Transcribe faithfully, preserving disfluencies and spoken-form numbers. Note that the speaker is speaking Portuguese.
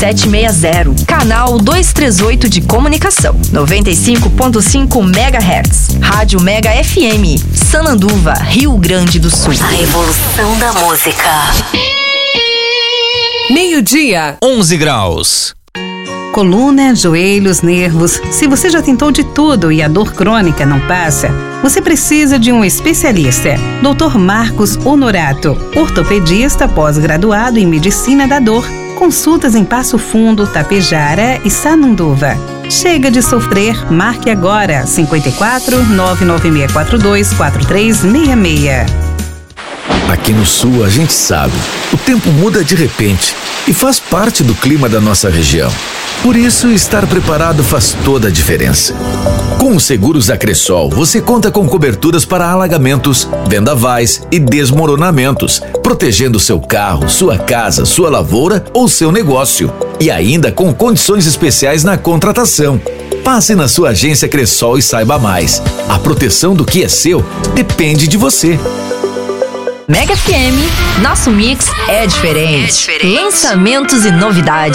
sete seis zero. Canal duzentos e trinta e oito de comunicação. noventa e cinco ponto cinco megahertz. Rádio Mega F M. Sananduva, Rio Grande do Sul. A revolução da música. Meio-dia, onze graus. Coluna, joelhos, nervos. Se você já tentou de tudo e a dor crônica não passa, você precisa de um especialista. doutor Marcos Honorato, ortopedista pós-graduado em medicina da dor. Consultas em Passo Fundo, Tapejara e Sananduva. Chega de sofrer, marque agora cinco quatro, nove nove seis quatro dois, quatro três seis seis. Aqui no sul a gente sabe, o tempo muda de repente e faz parte do clima da nossa região. Por isso, estar preparado faz toda a diferença. Com os seguros Acressol, você conta com coberturas para alagamentos, vendavais e desmoronamentos, protegendo seu carro, sua casa, sua lavoura ou seu negócio. E ainda com condições especiais na contratação. Passe na sua agência Acressol e saiba mais. A proteção do que é seu depende de você. Mega F M, nosso mix é diferente. É diferente. Lançamentos e novidades.